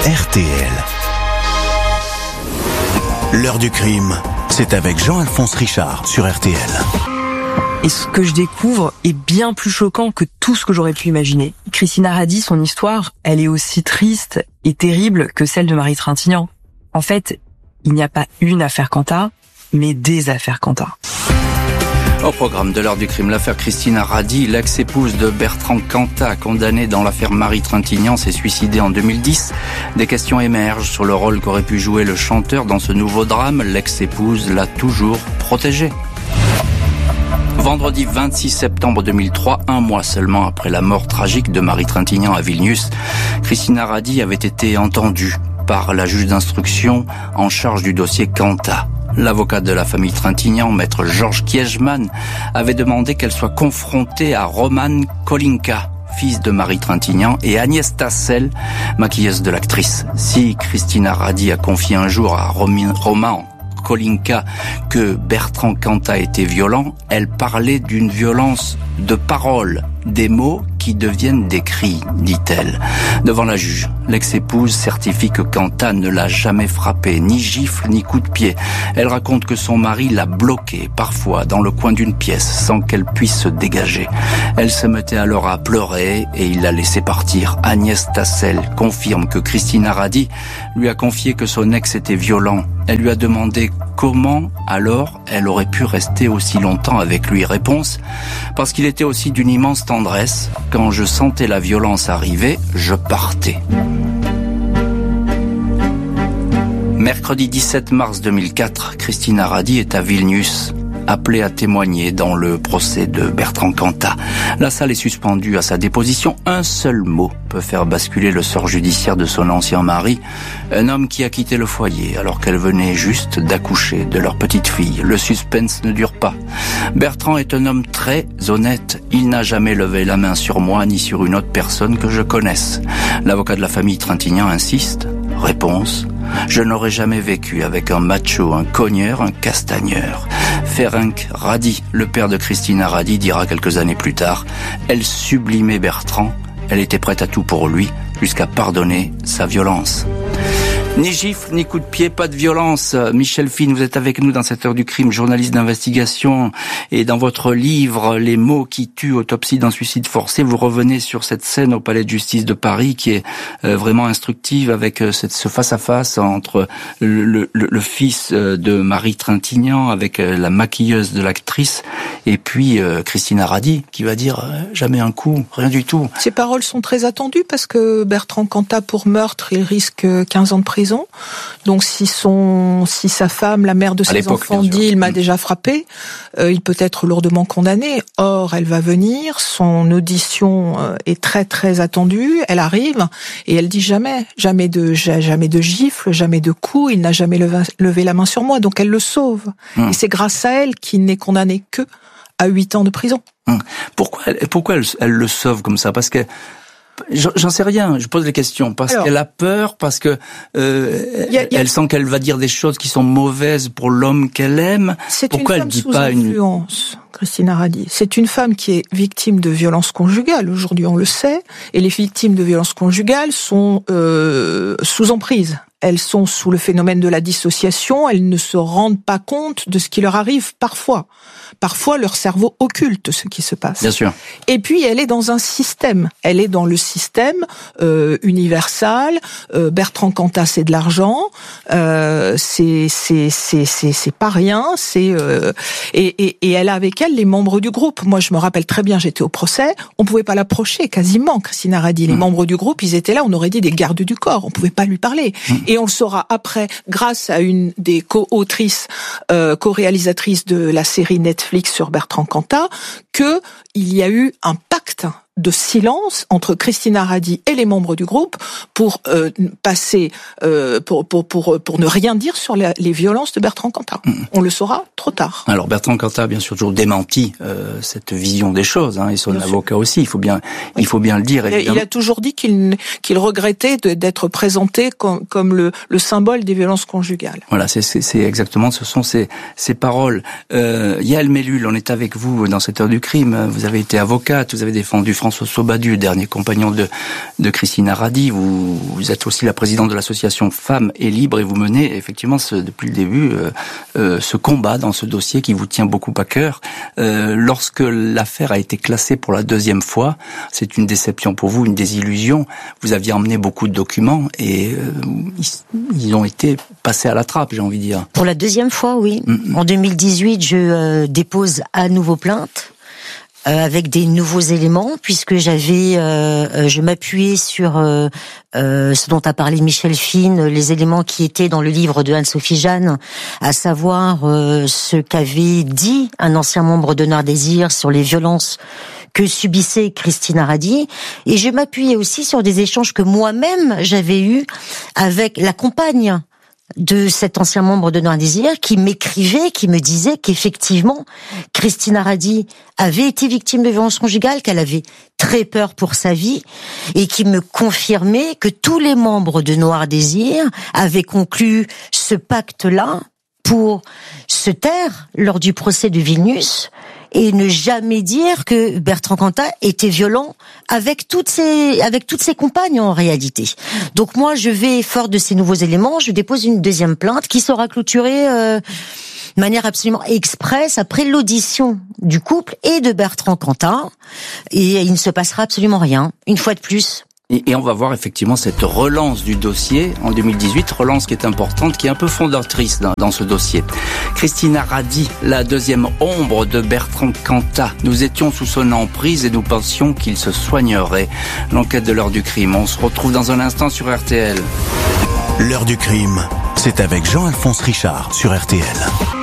RTL. L'heure du crime, c'est avec Jean-Alphonse Richard sur RTL. Et ce que je découvre est bien plus choquant que tout ce que j'aurais pu imaginer. Christina Radi, son histoire, elle est aussi triste et terrible que celle de Marie Trintignant. En fait, il n'y a pas une affaire Cantat, mais des affaires Cantat. Au programme de l'heure du crime, l'affaire Christina Radi, l'ex-épouse de Bertrand Cantat, condamnée dans l'affaire Marie Trintignant, s'est suicidée en 2010. Des questions émergent sur le rôle qu'aurait pu jouer le chanteur dans ce nouveau drame. L'ex-épouse l'a toujours protégé. Vendredi 26 septembre 2003, un mois seulement après la mort tragique de Marie Trintignant à Vilnius, Christina Radi avait été entendue par la juge d'instruction en charge du dossier Cantat. L'avocat de la famille Trintignant, maître Georges Kiejman, avait demandé qu'elle soit confrontée à Roman Kolinka, fils de Marie Trintignant, et Agnès Tassel, maquilleuse de l'actrice. Si Christina Radi a confié un jour à Roman Kolinka que Bertrand Cantat était violent, elle parlait d'une violence de parole, des mots qui deviennent des cris, dit-elle. Devant la juge, l'ex-épouse certifie que Cantat ne l'a jamais frappée, ni gifle, ni coup de pied. Elle raconte que son mari l'a bloquée, parfois, dans le coin d'une pièce, sans qu'elle puisse se dégager. Elle se mettait alors à pleurer et il l'a laissée partir. Agnès Tassel confirme que Christina Radi lui a confié que son ex était violent. Elle lui a demandé comment, alors, elle aurait pu rester aussi longtemps avec lui. Réponse: parce qu'il était aussi d'une immense tendresse. Quand je sentais la violence arriver, je partais. Mercredi 17 mars 2004, Christina Radi est à Vilnius, appelée à témoigner dans le procès de Bertrand Cantat. La salle est suspendue à sa déposition. Un seul mot peut faire basculer le sort judiciaire de son ancien mari, un homme qui a quitté le foyer alors qu'elle venait juste d'accoucher de leur petite fille. Le suspense ne dure pas. Bertrand est un homme très honnête. Il n'a jamais levé la main sur moi ni sur une autre personne que je connaisse. L'avocat de la famille Trintignant insiste. Réponse: je n'aurais jamais vécu avec un macho, un cogneur, un castagneur. Ferenc Radi, le père de Christina Radi, dira quelques années plus tard: elle sublimait Bertrand, elle était prête à tout pour lui, jusqu'à pardonner sa violence. Ni gifle, ni coup de pied, pas de violence. Michel Fine, vous êtes avec nous dans cette heure du crime, journaliste d'investigation. Et dans votre livre, Les mots qui tuent, autopsie d'un suicide forcé, vous revenez sur cette scène au palais de justice de Paris qui est vraiment instructive, avec ce face-à-face entre le fils de Marie Trintignant, avec la maquilleuse de l'actrice, et puis Christina Radi, qui va dire jamais un coup, rien du tout. Ces paroles sont très attendues parce que Bertrand Cantat, pour meurtre, il risque 15 ans de prison. Donc si sa femme, la mère de ses enfants, dit il m'a déjà frappé, il peut être lourdement condamné. Or, elle va venir, son audition est très très attendue, elle arrive et elle dit jamais de gifle, jamais de coups, il n'a jamais levé la main sur moi, donc elle le sauve. Et c'est grâce à elle qu'il n'est condamné que à 8 ans de prison. Pourquoi elle le sauve comme ça? Parce que j'en sais rien, je pose des questions. Parce qu'elle a peur, parce que elle sent qu'elle va dire des choses qui sont mauvaises pour l'homme qu'elle aime. Pourquoi elle dit pas une influence, Christina Radi. C'est une femme qui est victime de violences conjugales. Aujourd'hui, on le sait. Et les victimes de violences conjugales sont sous emprise. Elles sont sous le phénomène de la dissociation, elles ne se rendent pas compte de ce qui leur arrive parfois. Parfois, leur cerveau occulte ce qui se passe. Bien sûr. Et puis, elle est dans un système. Elle est dans le système universal. Bertrand Cantat, c'est de l'argent. C'est pas rien. Et elle a avec elle les membres du groupe. Moi, je me rappelle très bien, j'étais au procès. On pouvait pas l'approcher quasiment, Christina Radi. Les membres du groupe, ils étaient là. On aurait dit des gardes du corps. On pouvait pas lui parler. Et on le saura après, grâce à une des co-autrices, co-réalisatrices de la série Netflix sur Bertrand Cantat, que il y a eu un pacte de silence entre Christina Radi et les membres du groupe pour passer pour ne rien dire sur les violences de Bertrand Cantat. On le saura trop tard. Alors Bertrand Cantat, bien sûr, toujours démenti cette vision des choses, et son avocat aussi. Il faut bien le dire. Il a toujours dit qu'il regrettait d'être présenté comme le symbole des violences conjugales. Voilà, c'est exactement, ce sont ces paroles. Yael Mellul, on est avec vous dans cette heure du crime. Vous avez été avocate, vous avez défendu François Sobadu, dernier compagnon de Christina Radi. Vous êtes aussi la présidente de l'association Femmes et Libres et vous menez effectivement depuis le début ce combat dans ce dossier qui vous tient beaucoup à cœur. Lorsque l'affaire a été classée pour la deuxième fois, c'est une déception pour vous, une désillusion. Vous aviez emmené beaucoup de documents et ils ont été passés à la trappe, j'ai envie de dire. Pour la deuxième fois, oui. En 2018, je dépose à nouveau plainte. Avec des nouveaux éléments, puisque je m'appuyais sur ce dont a parlé Michel Fine, les éléments qui étaient dans le livre de Anne-Sophie Jeanne, à savoir ce qu'avait dit un ancien membre de Noir Désir sur les violences que subissait Christina Radi, et je m'appuyais aussi sur des échanges que moi-même j'avais eus avec la compagne de cet ancien membre de Noir Désir qui m'écrivait, qui me disait qu'effectivement Christina Radi avait été victime de violences conjugales, qu'elle avait très peur pour sa vie et qui me confirmait que tous les membres de Noir Désir avaient conclu ce pacte-là pour se taire lors du procès de Vilnius et ne jamais dire que Bertrand Cantat était violent avec toutes ses compagnes en réalité. Donc moi, je vais, fort de ces nouveaux éléments, je dépose une deuxième plainte qui sera clôturée de manière absolument express après l'audition du couple et de Bertrand Cantat. Et il ne se passera absolument rien, une fois de plus. Et on va voir effectivement cette relance du dossier en 2018, relance qui est importante, qui est un peu fondatrice dans ce dossier. Christina Radi, la deuxième ombre de Bertrand Cantat. Nous étions sous son emprise et nous pensions qu'il se soignerait. L'enquête de l'heure du crime, on se retrouve dans un instant sur RTL. L'heure du crime, c'est avec Jean-Alphonse Richard sur RTL.